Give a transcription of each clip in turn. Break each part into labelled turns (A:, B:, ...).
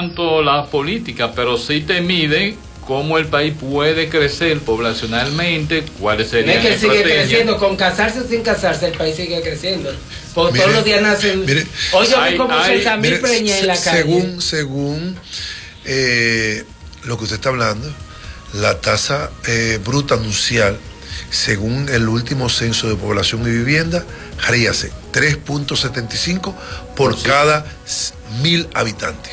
A: tanto la política, pero sí te mide cómo el país puede crecer poblacionalmente, cuáles serían
B: las estrategias.
A: Sigue
B: creciendo, con casarse o sin casarse, el país sigue creciendo. Porque todos los días nacen. Hoy yo vi como 60.000 preñas en la calle.
C: Según lo que usted está hablando, la tasa bruta anuncial, según el último censo de población y vivienda, ríase 3.75 por cada 1.000 habitantes.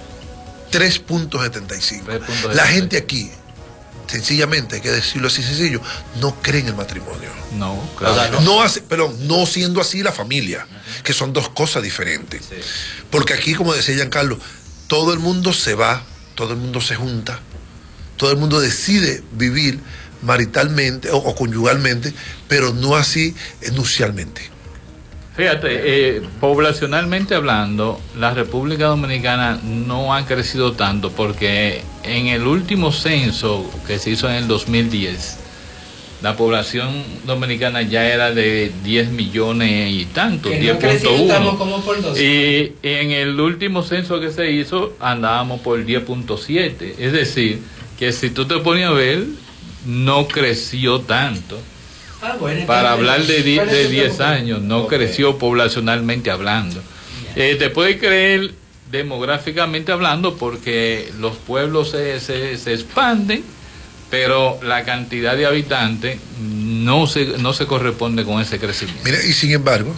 C: 3.75. La gente aquí, sencillamente, hay que decirlo así sencillo, no cree en el matrimonio.
A: No, claro.
C: No siendo así la familia, que son dos cosas diferentes. Sí. Porque aquí, como decía Giancarlo, todo el mundo se va, todo el mundo se junta, todo el mundo decide vivir maritalmente o conyugalmente, pero no así nupcialmente.
A: Fíjate, poblacionalmente hablando, la República Dominicana no ha crecido tanto porque en el último censo que se hizo en el 2010, la población dominicana ya era de 10 millones y tantos, 10.1. Y en el último censo que se hizo andábamos por 10.7. Es decir, que si tú te ponías a ver, no creció tanto. Para hablar de 10 años, no creció poblacionalmente hablando. Te puedes creer demográficamente hablando porque los pueblos se expanden, pero la cantidad de habitantes no se corresponde con ese crecimiento.
C: Mira, y sin embargo,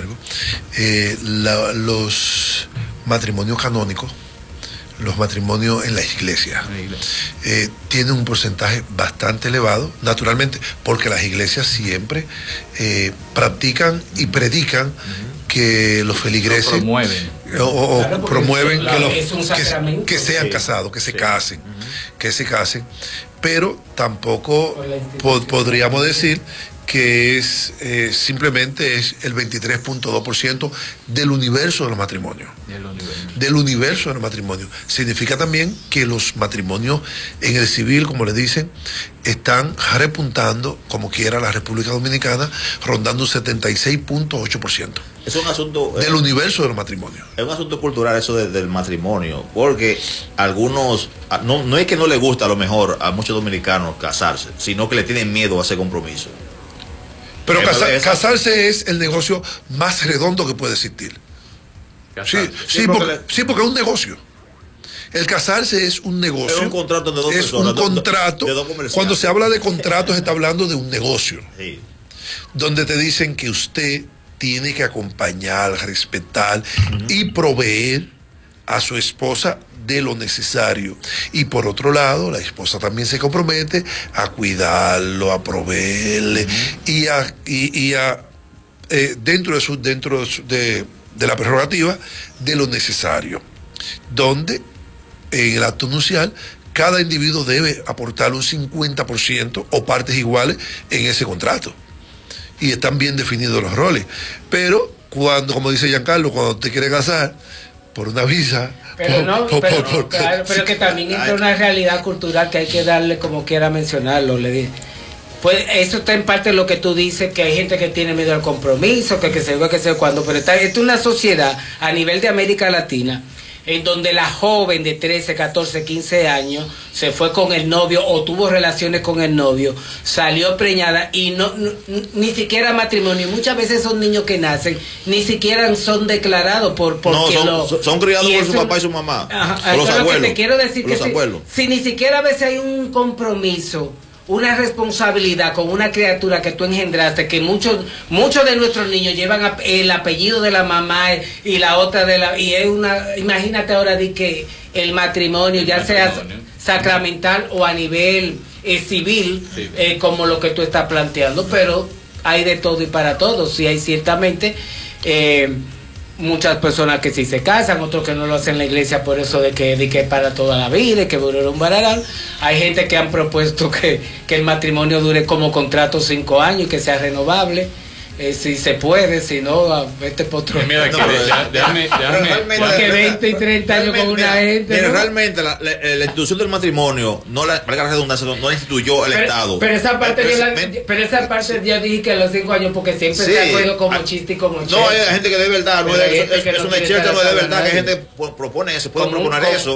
C: los matrimonios canónicos, los matrimonios en la iglesia, tienen un porcentaje bastante elevado, naturalmente, porque las iglesias siempre practican y predican que los feligreses promueven que sean casados, que se casen, pero tampoco podríamos decir que es simplemente es el 23.2% del universo de los matrimonios. Del universo de los matrimonios. Significa también que los matrimonios en el civil, como le dicen, están repuntando, como quiera la República Dominicana, rondando un 76.8%.
D: Es un asunto
C: del universo de los matrimonios.
D: Es un asunto cultural eso del matrimonio, porque algunos, no es que no les gusta a lo mejor a muchos dominicanos casarse, sino que le tienen miedo a ese compromiso.
C: Pero casarse es el negocio más redondo que puede existir. Sí, porque es un negocio. El casarse es un negocio.
D: Es un contrato de dos personas.
C: Es un contrato. Cuando se habla de contratos, se está hablando de un negocio. Sí. Donde te dicen que usted tiene que acompañar, respetar y proveer a su esposa de lo necesario. Y por otro lado, la esposa también se compromete a cuidarlo, a proveerle dentro de la prerrogativa de lo necesario. Donde en el acto nupcial cada individuo debe aportar un 50% o partes iguales en ese contrato. Y están bien definidos los roles. Pero cuando, como dice Giancarlo, cuando te quiere casar por una visa...
B: Pero que también entra una realidad cultural que hay que darle como quiera mencionarlo. Pues eso está en parte de lo que tú dices, que hay gente que tiene miedo al compromiso, que se ve que se cuando, pero esta es una sociedad a nivel de América Latina en donde la joven de 13, 14, 15 años se fue con el novio o tuvo relaciones con el novio, salió preñada y ni siquiera matrimonio. Muchas veces son niños que nacen, ni siquiera son declarados
D: son criados por su papá y su mamá.
B: Ajá, por los abuelos. Lo que te quiero decir que si ni siquiera a veces hay un compromiso, una responsabilidad con una criatura que tú engendraste, que muchos de nuestros niños llevan el apellido de la mamá y la otra y es imagínate ahora de que el matrimonio ya sea sacramental o a nivel civil, sí. Como lo que tú estás planteando, pero hay de todo y para todos. Sí, hay ciertamente muchas personas que sí se casan, otros que no lo hacen en la iglesia por eso de que es para toda la vida, que dure un bararán. Hay gente que han propuesto que el matrimonio dure como contrato 5 años y que sea renovable. Si se puede, si no, vete por otro.
A: Mira, déjame.
B: Porque 20 y 30 años con una gente.
D: Mira, realmente la institución del matrimonio, para la redundancia, no la instituyó el Estado.
B: Pero esa parte yo dije que a los 5 años, porque siempre se ha cogido como chiste y como
D: No, hay gente que de verdad, es una chercha, no es de verdad, que hay gente que propone eso, puede proponer eso.